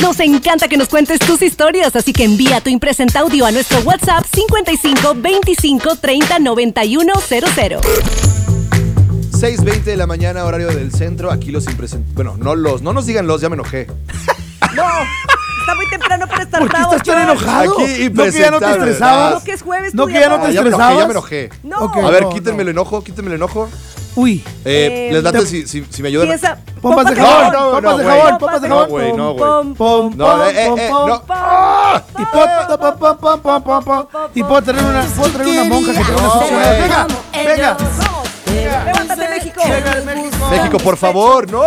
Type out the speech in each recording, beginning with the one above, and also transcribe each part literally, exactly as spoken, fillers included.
Nos encanta que nos cuentes tus historias, así que envía tu impresenta audio a nuestro WhatsApp cincuenta y cinco veinticinco treinta noventa y uno cero cero. seis veinte de la mañana, horario del centro. Aquí los impresentables. Bueno, no los, no nos digan los, ya me enojé. No, está muy temprano para estar ¿Por qué bravo. estás tan enojado? Aquí ¿No que ya no te impresentables. estresabas? No, que es jueves. ¿No tú que ya no vas. te Ya me enojé, estresabas? ya me enojé. No. Ok, A ver, no, quítenme no. el enojo, quítenme el enojo. Uy. Eh, Eh, les late te- si, si, si me ayudan. Piensa, Pompas de pompa jabón, no, pompas no, de güey. jabón, pompas de No, jabón. güey, no, güey. Pom, pom, No, eh, eh, pom, eh, pom, no. ¡Ah! Y puedo, pom, pom, pom, pom, pom, pom. Y puedo tener una, puedo tener una monja que tenga una No, función. güey. Venga, venga. Vamos. Levántate, México. Venga, México. México, por favor, no.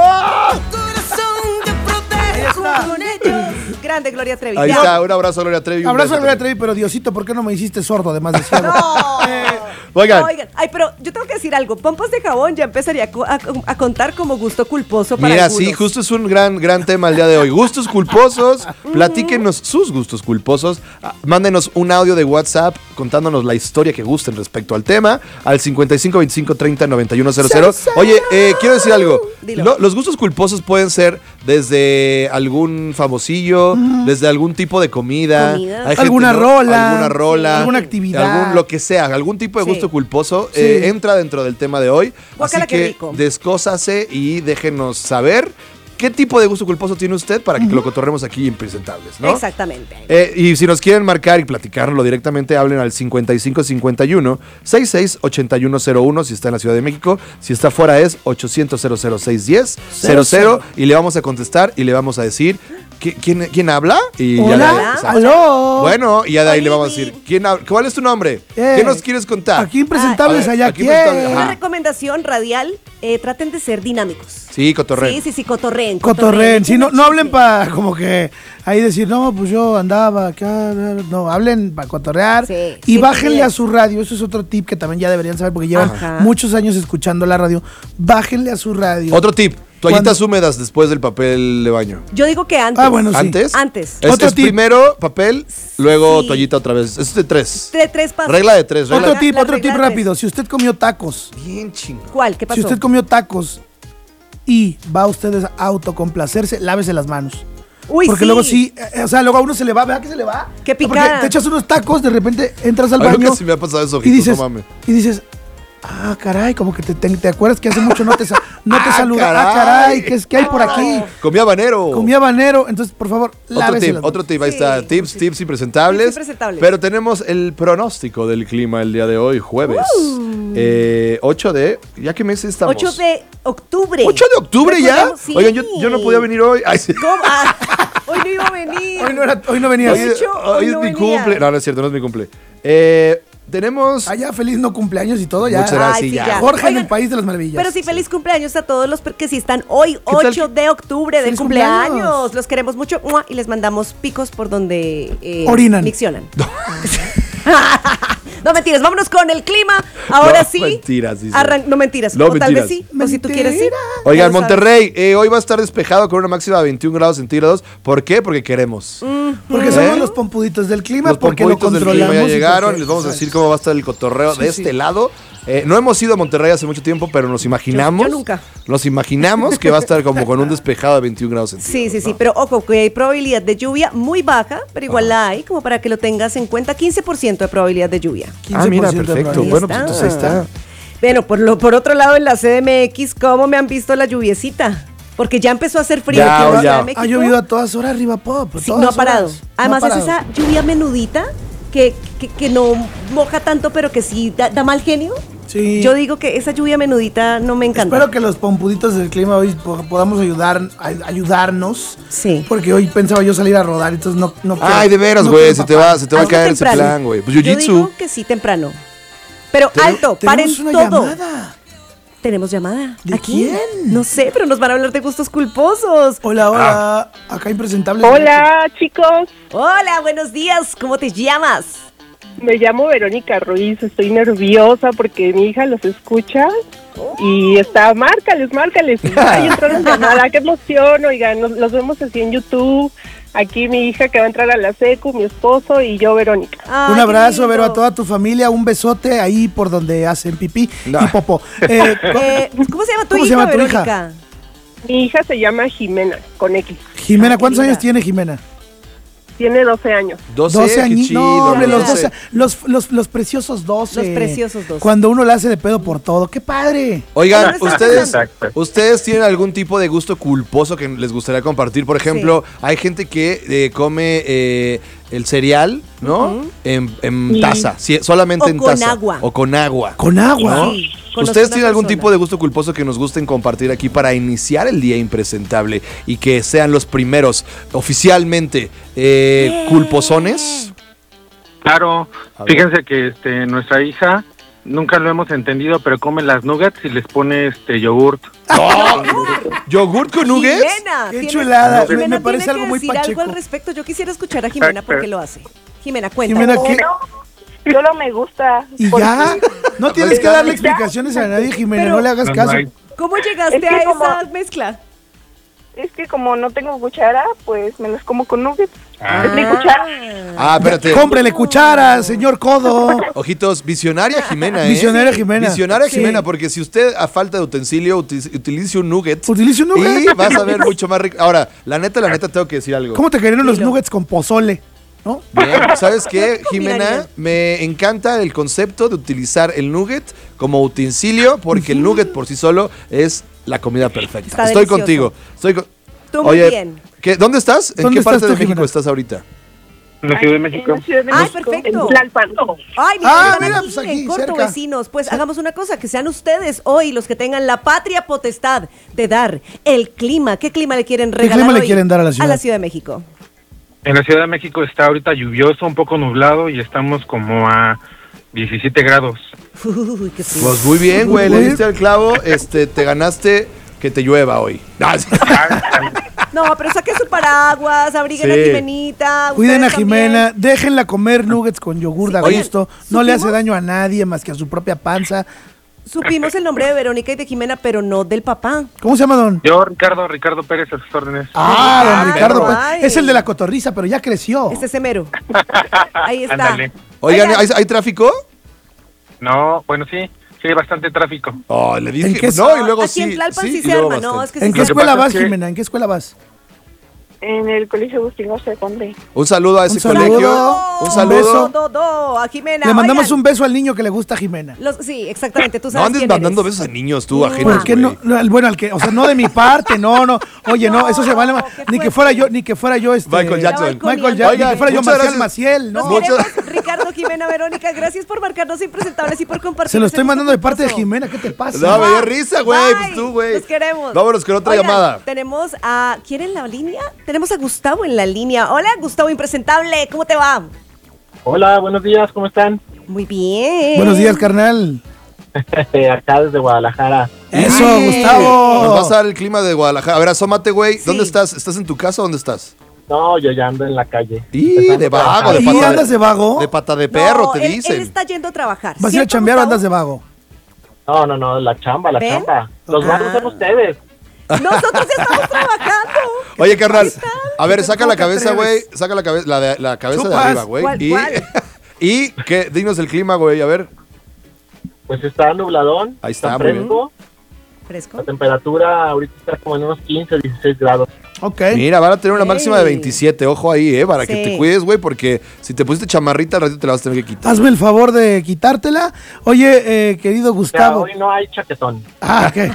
Con ellos. Grande Gloria Trevi. Ahí Ya. está, un abrazo a Gloria Trevi. un Abrazo beso a Gloria también. Trevi, pero Diosito, ¿por qué no me hiciste sordo además de ciego? No. Oigan. Oigan, ay, pero yo tengo que decir algo. Pompas de jabón ya empezaría a, co- a- a contar como gusto culposo para Mira, algunos. sí, justo es un gran, gran tema el día de hoy. Gustos culposos, platíquenos sus gustos culposos. Ah, Mándenos un audio de WhatsApp contándonos la historia que gusten respecto al tema al cincuenta y cinco veinticinco treinta noventa y uno cero cero. Oye, eh, quiero decir algo. Dilo. Lo- los gustos culposos pueden ser desde algún famosillo, desde algún tipo de comida. Comida. Hay gente, Alguna ¿no? rola, Alguna rola. sí. Alguna actividad. Algún, lo que sea, algún tipo de Sí. gusto culposo Sí. eh, entra dentro del tema de hoy. Guácala, Así qué que rico. descósase y déjenos saber qué tipo de gusto culposo tiene usted para que lo cotorremos aquí impresentables, ¿no? Exactamente. Eh, y si nos quieren marcar y platicarlo directamente, hablen al cincuenta y cinco cincuenta y uno sesenta y seis ochenta y uno cero uno si está en la Ciudad de México. Si está fuera es ochocientos cero cero seis diez cero cero y le vamos a contestar y le vamos a decir ¿qui- quién, quién habla y ya Hola, de- exacto. aló. Bueno, y ya de ahí le Oli. vamos a decir ¿quién habla? ¿Cuál es tu nombre? Eh, ¿Qué nos quieres contar? Aquí impresentables Ah, allá, aquí ¿quién? impresentables, Una ajá. recomendación radial, eh, traten de ser dinámicos. Sí, cotorreo. Sí, sí, sí, cotorreen. Cotorren, sí, no, no hablen Chisme. para como que ahí decir, no, pues yo andaba acá, no, hablen para cotorrear Sí, y sí, bájenle también. a su radio, eso es otro tip que también ya deberían saber porque llevan Ajá. muchos años escuchando la radio, bájenle a su radio. Otro tip, toallitas Cuando- húmedas después del papel de baño. Yo digo que antes. Ah, bueno, sí. ¿Antes? Antes. Es, Otro es tip. primero papel, luego Sí. toallita otra vez. Es de tres. De tres pasos. Regla de tres, regla Otro La- tip, la otro regla tip de rápido, si usted comió tacos, Bien chingón. ¿Cuál? ¿Qué pasó? si usted comió tacos y va a ustedes a autocomplacerse, lávese las manos. Uy, Porque sí. luego sí, eh, o sea, luego a uno se le va, ¿verdad que se le va? Qué No, porque picada. te echas unos tacos, de repente entras al A mí baño nunca se me ha pasado eso, y ojitos, dices, no mames. y dices, ah, caray, como que te, te, te acuerdas que hace mucho no te, sa- no te Ah, saluda. caray. Ah, caray, ¿qué, es, ¿qué hay por aquí? Comí habanero. Comí habanero, entonces, por favor, Otro lávese tip, las otro manos. tip, ahí Sí, está. Tips, sí. tips impresentables. Tips impresentables. Pero tenemos el pronóstico del clima el día de hoy, jueves. Eh, ocho de. ¿Ya qué mes estamos? ocho de octubre. ¿ocho de octubre ya? Recordemos, sí. Oigan, yo, yo no podía venir hoy. Ay, sí. ¿Cómo? Ah, hoy no iba a venir. Hoy no, era, hoy no venías. Hoy, De hecho, hoy hoy es no mi venía. cumple. No, no es cierto, no es mi cumple. Eh, tenemos. Allá feliz no cumpleaños y todo, ya. Muchas gracias. Ay, sí, ya. Jorge en Oigan, el país de las maravillas. Pero sí, feliz cumpleaños a todos los que sí están hoy, tal ocho de octubre de Feliz cumpleaños. cumpleaños. Los queremos mucho ¡mua! Y les mandamos picos por donde eh, Orinan. miccionan. No, mentiras, vámonos con el clima. Ahora No, sí. mentiras, dice. Arran- no mentiras. No, o tal mentiras. vez sí. O si tú quieres sí. Mentira. Ya Oigan, lo sabes. Monterrey, eh, hoy va a estar despejado con una máxima de veintiún grados centígrados. ¿Por qué? Porque queremos. Porque ¿Eh? somos los pompuditos del clima, Los porque lo pompoitos del controlamos. clima ya y llegaron. porque- Les vamos a ¿sabes? decir cómo va a estar el cotorreo Sí, de sí. este lado. Eh, no hemos ido a Monterrey hace mucho tiempo, pero nos imaginamos. Yo- yo nunca. Nos imaginamos que va a estar como con un despejado de veintiún grados Sí, centígrados. sí, sí, ¿no? pero ojo, que hay probabilidad de lluvia muy baja, pero igual la hay, como para que lo tengas en cuenta, quince por ciento de probabilidad de lluvia. Ah, mira, quince por ciento de perfecto. probabilidad. Bueno, pues entonces ahí está. Bueno, por, lo, por otro lado, en la C D M X, ¿cómo me han visto la lluviecita? Porque ya empezó a hacer frío Ya, aquí en la ya. Ciudad de México. Ha llovido a todas horas arriba pop. Sí, no ha parado. Además, no ha es parado. esa lluvia menudita que, que, que no moja tanto, pero que sí da, da mal genio. Sí. Yo digo que esa lluvia menudita no me encanta. Espero que los pompuditos del clima hoy po- podamos ayudar, a- ayudarnos. Sí. Porque hoy pensaba yo salir a rodar, entonces no, no Ay, de veras, no güey. quiero Se te papá. va, se te va a Hazlo caer ese temprano. plan, güey. Pues Yo jiu-jitsu. digo que sí, temprano. Pero Tenemos- alto, paren Tenemos una todo. llamada. ¿Tenemos llamada? ¿De ¿A quién? quién? No sé, pero nos van a hablar de gustos culposos. Hola, hola. Ah. Acá impresentable. Hola, chicos. Hola, buenos días. ¿Cómo te llamas? Me llamo Verónica Ruiz. Estoy nerviosa porque mi hija los escucha y está, márcales, márcales. Ahí entraron llamada. Qué emoción, oigan. Nos, los vemos así en YouTube. Aquí mi hija que va a entrar a la secu, mi esposo y yo, Verónica. Ay, Un qué abrazo, lindo. Vero, a toda tu familia. Un besote ahí por donde hacen pipí No. y popó. Eh, Eh, ¿Cómo se llama tu ¿Cómo se hija, llama tu hija? Verónica? Mi hija se llama Jimena, con X. Jimena, ¿cuántos años tiene Jimena? Tiene doce años. doce, doce qué años. chido, No, hombre, los doce. doce. Los, los, los preciosos doce. Los preciosos doce. Cuando uno la hace de pedo por todo. ¡Qué padre! Oigan, Ahora está ustedes, Exacto. ustedes tienen algún tipo de gusto culposo que les gustaría compartir. Por ejemplo, hay gente que eh, come eh, el cereal, ¿no? Ujú. En, en Sí. taza, sí, solamente O en con taza. agua. O con agua. Con agua. ¿no? Sí, conozco ¿Ustedes una tienen algún persona. tipo de gusto culposo que nos gusten compartir aquí para iniciar el día impresentable y que sean los primeros oficialmente eh, culposones? Claro, A ver. fíjense que este nuestra hija nunca lo hemos entendido, pero come las nuggets y les pone este yogurt. ¿Yogurt con nuggets? Jimena, Qué tienes- chulada. Me- Jimena me parece tiene algo que muy decir pacheco. algo al respecto. Yo quisiera escuchar a Jimena por qué lo hace. Jimena, cuéntame. Jimena, ¿qué? Solo me gusta. ¿Y porque- ya? No tienes que darle explicaciones a nadie, Jimena. Pero- No le hagas No, caso. no hay- ¿Cómo llegaste Es que a como- esa mezcla? Es que como no tengo cuchara, pues me las como con nuggets. Ah. Es mi cuchara. Ah, espérate. Cómprele cuchara, señor Codo. Ojitos, visionaria Jimena, ¿eh? Visionaria Jimena. Visionaria Sí. Jimena, porque si usted a falta de utensilio uti- utilice un nugget Utilice un nugget. y vas a ver mucho más rico. Ahora, la neta, la neta, tengo que decir algo. ¿Cómo te quedaron los Dilo. nuggets con pozole? ¿No? Bien, ¿sabes qué, Jimena? combinaría? Me encanta el concepto de utilizar el nugget como utensilio, porque el nugget por sí solo es la comida perfecta. Está Estoy delicioso. contigo. Estoy con- Tú muy Oye, bien. ¿qué- ¿dónde estás? ¿En ¿Dónde qué estás parte tú, de México Jimena? estás ahorita? En la Ciudad de En México. la Ciudad de Ay, México, perfecto. en Tlalpan. Ay, mira, Ah, están mira, aquí, pues aquí, en corto, cerca. vecinos. Pues hagamos una cosa, que sean ustedes hoy los que tengan la patria potestad de dar el clima. ¿Qué clima le quieren regalar clima le hoy quieren dar a la ciudad? A la Ciudad de México. En la Ciudad de México está ahorita lluvioso, un poco nublado y estamos como a diecisiete grados. Uy, qué frío. Pues muy bien, güey, le Muy diste al clavo, este, te ganaste que te llueva hoy. No, sí. No, pero saque su paraguas, abriguen a Sí. Jimenita. Cuiden a ustedes Jimena, también. déjenla comer nuggets con yogur a Oye, gusto. No le hace ¿supimos? daño a nadie más que a su propia panza. Supimos el nombre de Verónica y de Jimena, pero no del papá. ¿Cómo se llama, don? Yo, Ricardo, Ricardo Pérez, a sus órdenes. Ah, don Ay, Ricardo. ay. pues, es el de la cotorriza, pero ya creció. Este es Emero. Ahí está. Ándale. Oigan, Oigan. ¿hay, hay tráfico? No, bueno, sí, sí hay bastante tráfico. Oh, le dije ¿En qué- no, y luego Aquí sí. en Tlalpan sí, y se luego arma, ¿no? bastante. Es que ¿En sí qué Lo se que escuela pasa vas, es que- Jimena? ¿En qué escuela vas? En el Colegio Agustín José Conde. Un saludo a ese Un saludo. colegio. Un Un saludo. beso. Do, do, a Jimena. Le mandamos Oigan, un beso al niño que le gusta a Jimena. los- sí, exactamente. Tú No sabes andes quién mandando eres. besos a niños tú, ajenos, ¿Por qué no? güey. no, al- Bueno, al que, o sea, no de mi parte, no, no. Oye, no, eso se vale. No, ma- qué Ni que fuerte. fuera yo, ni que fuera yo este. Michael Jackson. Michael Jackson. Oigan, Ni que fuera yo muchas Marcial gracias. Maciel, Los ¿no? Muchas- queremos, Ricardo, Jimena, Verónica. Gracias por marcarnos impresentables y por compartir. Se lo este estoy mandando de gusto parte de culposo. Jimena, ¿qué te pasa? No, me dio risa, güey. Bye. Pues tú, güey. Los queremos. Vámonos con otra Oigan, llamada. Tenemos a. ¿Quieren la línea? Tenemos a Gustavo en la línea. Hola, Gustavo Impresentable. ¿Cómo te va? Hola, buenos días, ¿cómo están? Muy bien. Buenos días, carnal. Acá desde Guadalajara. Eso, Ay. Gustavo. Nos vas a dar el clima de Guadalajara. A ver, asómate, güey. Sí. ¿Dónde estás? ¿Estás en tu casa o dónde estás? No, yo ya ando en la calle. Y Empezando de a trabajar. vago, de ¿Y pata andas de vago? De pata de No, perro, te él- dicen. Él está yendo a trabajar. ¿Vas a ir a ¿cierto, chambear o Gustavo? andas de vago? No, no, no, la chamba, la ¿Ven? chamba. Los Ah. vagos son ustedes. Nosotros ya estamos trabajando. Oye, carnal, ¿Qué tal? a ver, ¿Cómo saca la te cabeza, güey. atreves? Saca la cabeza, la, de- la cabeza de Chupas. arriba, güey. ¿Cuál, Y, cuál? y que dinos el clima, güey. A ver. Pues está nubladón. Ahí está, está muy bien. fresco. Fresco. La temperatura ahorita está como en unos quince, dieciséis grados. Ok. Mira, van a tener una Ey. máxima de veintisiete. Ojo ahí, eh, para que Sí. te cuides, güey, porque si te pusiste chamarrita, al ratito te la vas a tener que quitar. Hazme el favor de quitártela. Oye, eh, querido O sea, Gustavo. hoy no hay chaquetón. Ah, ok.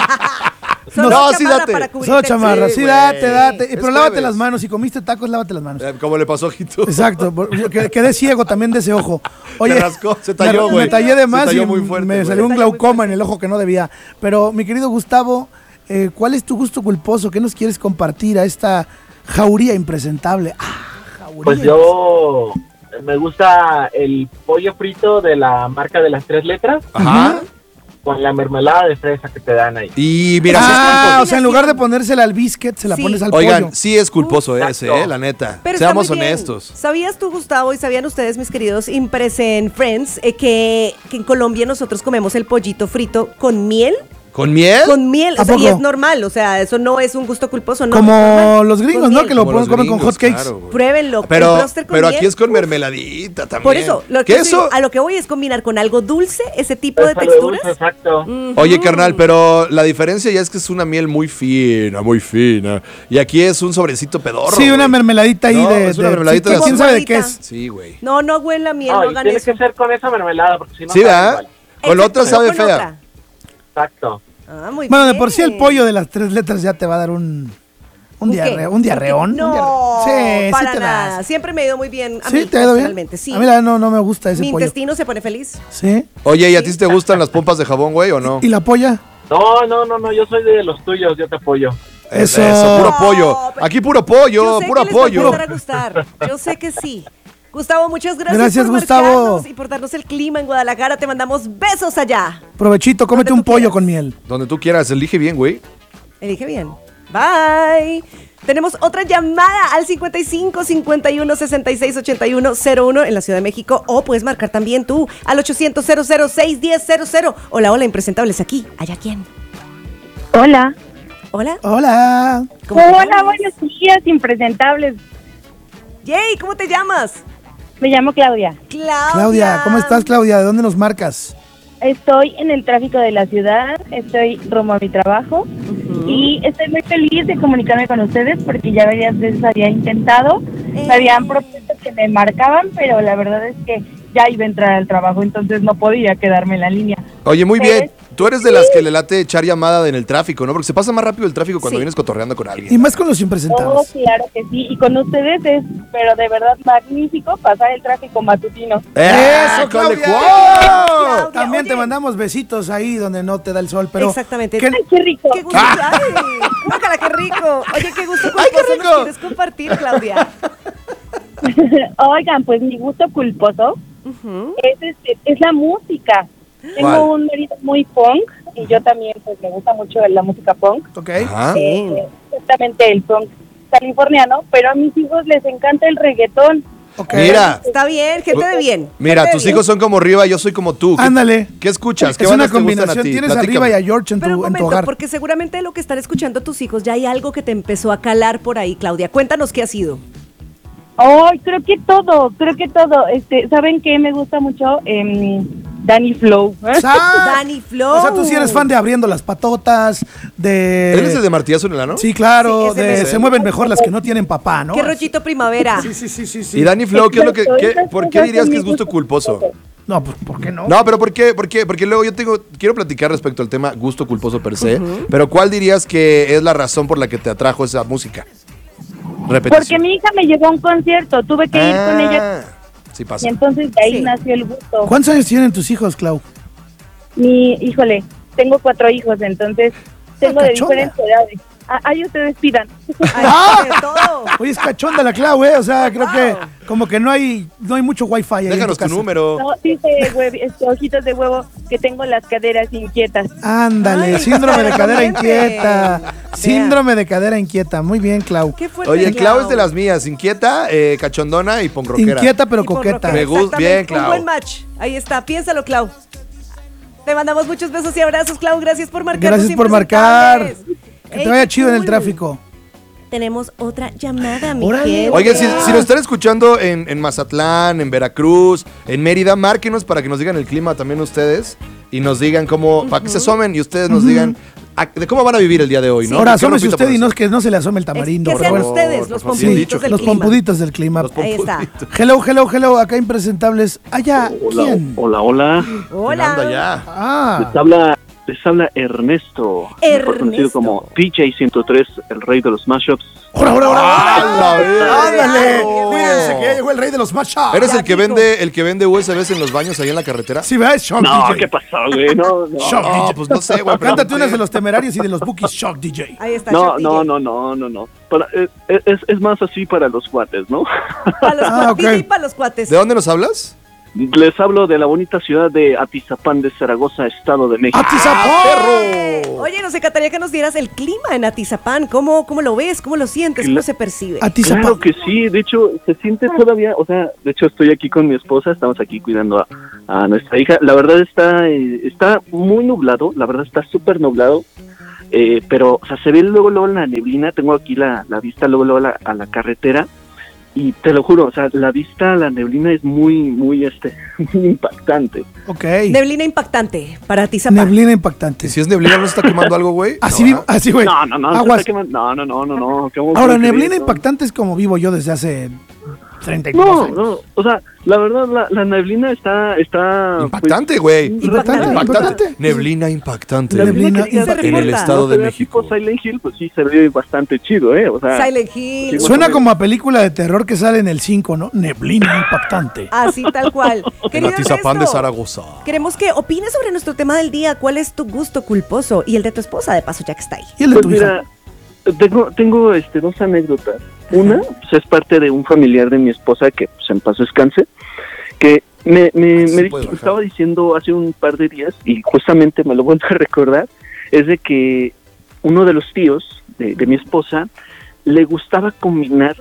Solo No, sí, chamarra date. para cubrirte Solo el chamarra. Sí, Sí, güey. date, date. Es Pero lávate jueves. las manos. Si comiste tacos, lávate las manos. Eh, como le pasó a Jito. Exacto. por- yo qued- Quedé ciego también de ese ojo. Oye, Se rascó, se talló, me- güey. Me tallé de Se más talló y muy fuerte, me güey. salió un Se talló muy glaucoma en el ojo que no debía. Pero, mi querido Gustavo, eh, ¿cuál es tu gusto culposo? ¿Qué nos quieres compartir a esta jauría impresentable? Ah, jauría. Pues yo me gusta el pollo frito de la marca de las tres letras Ajá. con la mermelada de fresa que te dan ahí. Y mira, sí es Ah, culposo. o sea, en lugar de ponérsela al biscuit, se la Sí. pones al Oigan, pollo. sí es culposo ese, Exacto. eh, la neta. Pero está Seamos muy bien. honestos. ¿Sabías tú, Gustavo, y sabían ustedes, mis queridos Impresen Friends, eh, que, que en Colombia nosotros comemos el pollito frito con miel? ¿Con miel? Con miel, ¿A o sea, y poco? es normal, o sea, eso no es un gusto culposo, no. Como es normal. los gringos, Con ¿no? miel. Que lo Como los comen con gringos, hot cakes. claro, güey. Pruébenlo. el Pero, bróster con pero miel, aquí es con uf. mermeladita también. Por eso, lo ¿Qué que eso? estoy- a lo que voy es combinar con algo dulce, ese tipo de Eso le texturas. gusta, exacto. Ujú. Oye, carnal, pero la diferencia ya es que es una miel muy fina, muy fina. Y aquí es un sobrecito pedorro. Sí, una güey. mermeladita ahí No, de... es una de- mermeladita sí, de ¿quién azúcar. sabe de qué es? Sí, güey. No, no huelen la miel, No, no y hagan tiene eso. que ser con esa mermelada, porque si no Sí, sabe ¿verdad? igual. Con la Exacto, otra no sabe con fea. otra. Exacto. Ah, muy Bueno, de bien. por sí el pollo de las tres letras ya te va a dar un... Un, ¿Un qué? diarre, un diarreón. un No, diarre- sí, para sí te nada. das. Siempre me ha ido muy bien a ¿Sí? mí ¿Te ha ido bien? personalmente, sí. A mí la no, no me gusta ese Mi pollo. intestino se pone feliz. ¿Sí? Oye, ¿y a ti sí te gustan las pompas de jabón, güey, o no? ¿Y la polla? No, no, no, no, yo soy de los tuyos, yo te apoyo. Eso. puro No, pollo. pero- Aquí puro pollo, Yo sé puro que les va a pollo. empezar a gustar. Yo sé que sí. Gustavo, muchas gracias, Gracias, por Gustavo. marcarnos y por darnos el clima en Guadalajara. Te mandamos besos allá. Provechito, cómete Donde un tú pollo quieras. con miel. Donde tú quieras, elige bien, güey. Elige bien. Bye. Tenemos otra llamada al cincuenta y cinco, cincuenta y uno, sesenta y seis, ochenta y uno, cero uno en la Ciudad de México, o puedes marcar también tú al ochocientos, cero cero seis, diez, cero cero. Hola, hola, impresentables aquí. ¿Allá quién? Hola. Hola. Hola. ¿Cómo te Hola, llamas? buenos días, impresentables. Yay, ¿cómo te llamas? Me llamo Claudia. Claudia. Claudia, ¿cómo estás, Claudia? ¿De dónde nos marcas? Estoy en el tráfico de la ciudad, estoy rumbo a mi trabajo y estoy muy feliz de comunicarme con ustedes porque ya varias veces había intentado, Eh. me habían propuesto que me marcaban, pero la verdad es que ya iba a entrar al trabajo, entonces no podía quedarme en la línea. Oye, muy bien. Eh, Tú eres de las que le late echar llamada en el tráfico, ¿no? Porque se pasa más rápido el tráfico cuando Sí. vienes cotorreando con Y alguien. más con los Oh, impresentables. claro que sí, y con ustedes es, pero de verdad magnífico pasar el tráfico matutino. ¡Eso, ¡Cole, Claudia! cuau! Claudia, También oye. te mandamos besitos ahí donde no te da el sol, pero... Exactamente. ¿qué- ¡Ay, qué rico! Qué gusto. Ay, guácala, qué rico. Oye, qué gusto ¡Ay, qué culposo rico! nos quieres compartir, Claudia. Oigan, pues mi gusto culposo Ujú. es, este, es la música. Tengo ¿Cuál? un marido muy punk y yo también pues me gusta mucho la música punk. Ok. Ajá. Eh, justamente el punk californiano, pero a mis hijos les encanta el reggaetón. Ok. Mira, Está bien, gente de bien. mira, gente de tus bien. hijos son como Riva, yo soy como tú. ¿Qué- Ándale. ¿Qué escuchas? ¿Qué Es una bandas te gustan a combinación. ti? Tienes Platícame. arriba y a George en Pero un tu, en tu momento, hogar. porque seguramente lo que están escuchando tus hijos ya hay algo que te empezó a calar por ahí, Claudia. Cuéntanos qué ha sido. Ay, creo que todo, creo que todo. Este, ¿saben qué me gusta mucho? Em, Danny Flow. ¡Sas! Danny Flow. O sea, tú sí eres fan de Abriendo las Patotas, de... ¿Él es el de Martillazo en el ano? Sí, claro, Sí, ese de es. Se mueven mejor las que no tienen papá, ¿no? Qué rollito primavera. Sí, sí, sí, sí, sí. Y Danny Flow, ¿qué es lo que, Exacto, qué- esas ¿por qué cosas dirías son que es mi gusto culposo? No, pues, ¿por qué no? No, pero ¿por qué? ¿Por qué? Porque luego yo tengo, quiero platicar respecto al tema gusto culposo per se, pero ¿cuál dirías que es la razón por la que te atrajo esa música? Repetición. Porque mi hija me llevó a un concierto, tuve que ir con ella Ah, sí y pasa. entonces de ahí Sí. nació el gusto. ¿Cuántos años tienen tus hijos, Clau? Mi, híjole, tengo cuatro hijos, entonces tengo de cachonda. diferentes edades. Ah, ahí ustedes pidan. Ay, de todo. Oye, es cachonda la Clau, ¿eh? O sea, creo que como que no hay no hay mucho wifi ahí en Déjanos tu casa. número. No, dice hue- este, ojitos de huevo que tengo las caderas inquietas. Ándale, Ay, síndrome de cadera claramente. inquieta. Vea. Síndrome de cadera inquieta. Muy bien, Clau. Qué fuerte. Oye, Clau es de las mías, inquieta, eh, cachondona y pongroquera. Inquieta pero Y por coqueta. rockera, Me gusta- bien, exactamente. Clau. Un buen match. Ahí está. Piénsalo, Clau. Te mandamos muchos besos y abrazos, Clau. Gracias por marcar. Gracias por marcar. Que te vaya chido en el tráfico. Tenemos otra llamada, mi Órale. gente. Oigan, si, si nos están escuchando en, en Mazatlán, en Veracruz, en Mérida, márquenos para que nos digan el clima también ustedes y nos digan cómo, para que se asomen y ustedes nos digan a- de cómo van a vivir el día de hoy, ¿no? Ahora, ¿Qué asómese ropita usted y ponerse? no, que no se le asome el tamarindo. que pero sean bueno. ustedes los por favor, Sí, bien pompuditos dicho. del los clima. pompuditos del clima. Los Ahí está. pompuditos. Hello, hello, hello. Acá impresentables. Allá, ¿quién? Hola, hola. ¿Quién anda Hola. ya? Ah, Les habla, les habla Ernesto, mejor conocido Ernesto. como D J ciento tres, el rey de los mashups. ¡Ahora, ahora, ahora! ¡A la verga! ¡Ándale! No. Cuídense que ya llegó el rey de los matchups. ¿Eres Ya el que dijo. vende el que vende U S Bs en los baños ahí en la carretera? Sí, ¿verdad? Shock No, D J. ¿qué pasó, güey? No, no. Shock No, D J. pues no sé, güey. Cántate pero- unas de los temerarios y de los bookies Shock D J. Ahí está. No, Shock no, D J. no, no, no, no. Para- eh, es, es más así para los cuates, ¿no? Para los Ah, cuates. ok. D J para los cuates. ¿De dónde nos hablas? Les hablo de la bonita ciudad de Atizapán de Zaragoza, Estado de México. ¡Atizapán! Oye, nos encantaría que nos dieras el clima en Atizapán. ¿Cómo, cómo lo ves? ¿Cómo lo sientes? ¿Cómo Cla- se percibe? Atizapán. Claro que sí, de hecho se siente todavía, o sea, de hecho estoy aquí con mi esposa, estamos aquí cuidando a, a nuestra hija. La verdad está eh, está muy nublado, la verdad está súper nublado, eh, pero o sea, se ve luego luego la neblina, tengo aquí la, la vista luego luego a la, a la carretera y te lo juro, o sea, la vista a la neblina es muy muy este muy impactante. Ok. Neblina impactante para Atizapán. Neblina impactante. ¿Y si es neblina no se está quemando algo, güey? Así No, vivo, ¿ah? así, güey. No, no, no, se Aguas. está quemando- no, no, no, no, no. ¿cómo Ahora, puedes neblina creer eso? impactante es como vivo yo desde hace treinta y dos No, años. no, o sea, la verdad, la, la neblina está, está... Impactante, güey. Impactante, impactante. Neblina impactante. pues, Neblina que digas se que en el reporta. Estado no de se vea México. tipo Silent Hill, pues sí se ve bastante chido, ¿eh? O sea, Silent Hill. Sí, Suena como a película de terror que sale en el cinco, ¿no? Neblina impactante. Así, tal cual. En Querido Atizapán de Ernesto, Zaragoza. queremos que opines sobre nuestro tema del día. ¿Cuál es tu gusto culposo? Y el de tu esposa, de paso, ya que está ahí. Y el de pues tu hija. mira, tengo, tengo este, dos anécdotas. Una, pues es parte de un familiar de mi esposa que pues, en paz descanse, que me, me, Sí me puede bajar. estaba diciendo hace un par de días, y justamente me lo vuelvo a recordar, es de que uno de los tíos de, de mi esposa le gustaba combinar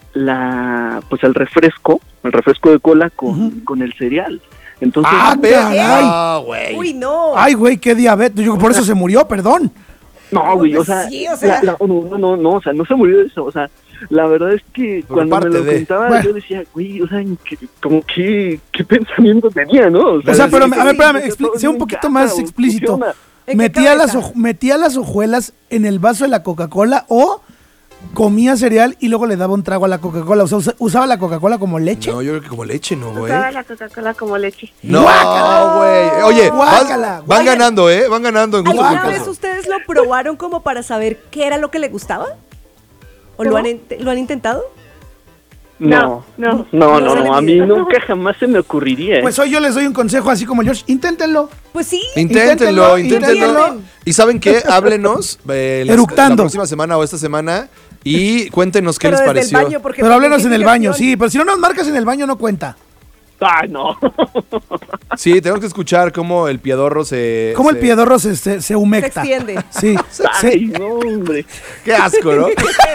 la pues el refresco, el refresco de cola con, Ujú. con el cereal. Entonces, Ah, caray. Ah, güey. Uy, no. Ay, güey, qué diabetes. Yo, por eso se murió, perdón. no, güey, o sea, Sí, o sea. la- la- no, no, no, no, o sea, no se murió de eso, o sea, la verdad es que Pero cuando me parte lo de- contaba Bueno. yo decía, güey, o sea, ¿qué, como que, qué pensamiento tenía, ¿no? O sea, pero, a ver, espérame, que expli- todo sea un me poquito encanta, más o explícito. funciona. ¿En qué ¿Metía las, cabeza? hoj- ¿Metía las hojuelas en el vaso de la Coca-Cola o comía cereal y luego le daba un trago a la Coca-Cola? O sea, usa- ¿usaba la Coca-Cola como leche? No, yo creo que como leche, ¿no, güey? Usaba la Coca-Cola como leche. No, Guácala. güey. Oye, Guácala, van, van ganando, ¿eh? Van ganando en gusto ¿Alguna culposo. vez ustedes lo probaron como para saber qué era lo que le gustaba? ¿O lo No. han, int- lo han intentado? No, No, no, no no, se le no, a mí pide. nunca jamás se me ocurriría. ¿eh? Pues hoy yo les doy un consejo así como George. Inténtenlo. Pues sí. Inténtenlo, Inténtenlo, inténtenlo. inténtenlo. ¿Y saben qué? Háblenos eh, la, Eructando. la próxima semana o esta semana y cuéntenos qué Pero les desde pareció. el baño, porque Pero háblenos en el baño, identificación. sí. Pero si no nos marcas en el baño, no cuenta. Ay, no. Sí, tenemos que escuchar cómo el piedorro se... Como el se- piedorro se, se, se humecta. Se extiende. Sí. Ay, sí. no, hombre. Qué asco, ¿no?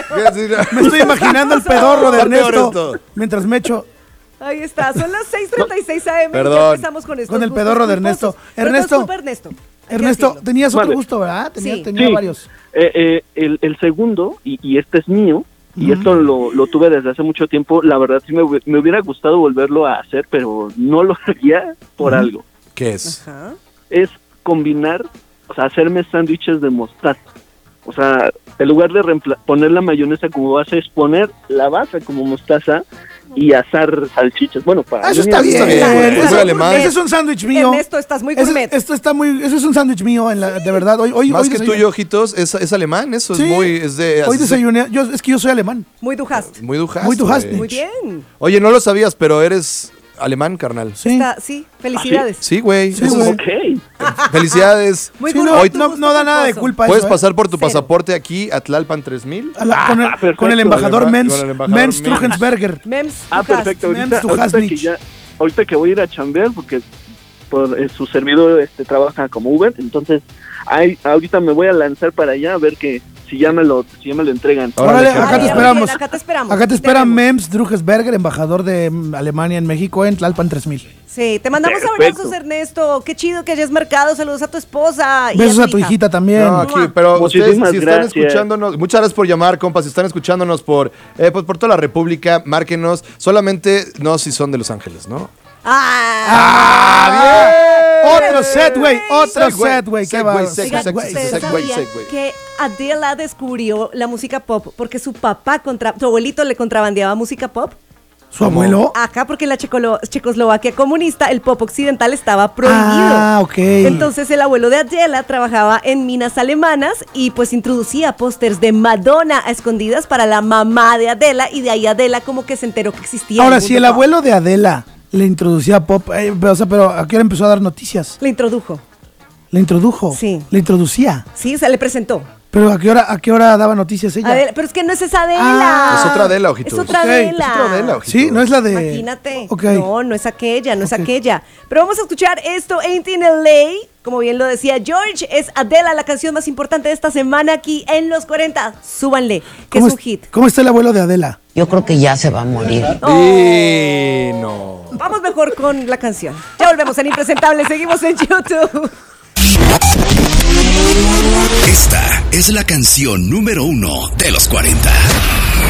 Me estoy imaginando el pedorro de Está peor Ernesto esto. mientras me echo Ahí está, son las seis treinta y seis A M. Perdón. Ya empezamos con estos Con el gustos pedorro de culposos. Ernesto. Pero no es Ernesto. culpa de Ernesto. Hay que Ernesto, decirlo. tenías otro Vale. gusto, ¿verdad? Tenía, Sí. tenía Sí. varios. Eh, eh, el, el segundo, y, y este es mío, y esto lo, lo tuve desde hace mucho tiempo, la verdad sí me, hu- me hubiera gustado volverlo a hacer, pero no lo haría por algo. ¿Qué es? Ajá. Es combinar, o sea, hacerme sándwiches de mostaza. O sea, en lugar de reempla- poner la mayonesa como base, es poner la base como mostaza y asar salchichas. Bueno, para Ah, eso mí está es- bien. bien, güey. Eso- Es muy alemán. Ese es un sándwich mío. Ernesto, estás muy Ese- gourmet. esto está muy, eso es un sándwich mío, en la, de verdad. Hoy, hoy, Más hoy que desayuné- tuyo, ojitos, es, es alemán, eso Sí. es muy... Es de, Hoy así se- desayuné. Yo, es que yo soy alemán. Muy du hast. Muy du hast, Muy du hast. güey. Muy bien. Oye, no lo sabías, pero eres alemán, carnal. Sí. Está, sí, felicidades. Sí, güey. Sí, eso güey. es- Ok. Felicidades. Muy Sí, gourmet no, Hoy- tu no, gusto no da nada de culposo. culpa Puedes eso, ¿eh? pasar por tu Cero. pasaporte aquí a Tlalpan tres mil. A la- con, el, perfecto. con el embajador Con el Mens, con el embajador Mens Mens. Truchensberger. Mems, Ah, du hast. perfecto. Ahorita, Mems, tu ahorita que Hasnich. ya, ahorita que voy a ir a chambear, porque por eh, su servidor este, trabaja como Uber, entonces ahí, ahorita me voy a lanzar para allá a ver que si ya me lo, si ya me lo entregan. Órale, Órale, carnal. acá te Ay, esperamos. bien, acá te esperamos. Acá te espera Tenemos. Mems Truchensberger, embajador de mm, Alemania en México, en Tlalpan tres mil. Sí, te mandamos Perfecto. abrazos, Ernesto. Qué chido que hayas marcado. Saludos a tu esposa. y Besos a tu hija. hijita también. No, aquí, pero ustedes Muchísimas si están gracias. escuchándonos, muchas gracias por llamar, compas, si están escuchándonos por, eh, pues, por toda la República, márquenos, solamente no si son de Los Ángeles, ¿no? ¡Ah! Otro set, güey. Otro Segway, set, güey. Qué segway, va. segway, Oigan, segway, ¿ustedes segway, sabían segway. que Adela descubrió la música pop porque su papá, contra, su abuelito le contrabandeaba música pop? ¿Su abuelo? Acá, porque en la Checolo- Checoslovaquia comunista el pop occidental estaba prohibido. Ah, ok. Entonces el abuelo de Adela trabajaba en minas alemanas y pues introducía pósters de Madonna a escondidas para la mamá de Adela, y de ahí Adela como que se enteró que existía. Ahora, el si mundo el pop. abuelo de Adela le introducía pop, eh, pero, o sea, pero ¿a qué hora empezó a dar noticias? Le introdujo. Le introdujo. Sí. Le introducía. Sí, se le presentó. ¿Pero a qué hora, a qué hora daba noticias ella? Adela, pero es que no es esa Adela. Ah, es otra Adela, ojitos. Es otra Ok, Adela. Es otra Adela, ojitos. Sí, no es la de... Imagínate. Ok. No, no es aquella, no es Ok. aquella. Pero vamos a escuchar esto, Ain't in L A. Como bien lo decía George, es Adela, la canción más importante de esta semana aquí en Los cuarenta. Súbanle, que es ¿Cómo un es- hit. ¿Cómo está el abuelo de Adela? Yo creo que ya se va a morir. Y no. Vamos mejor con la canción. Ya volvemos en Impresentable, seguimos en YouTube. Esta es la canción número uno de los cuarenta.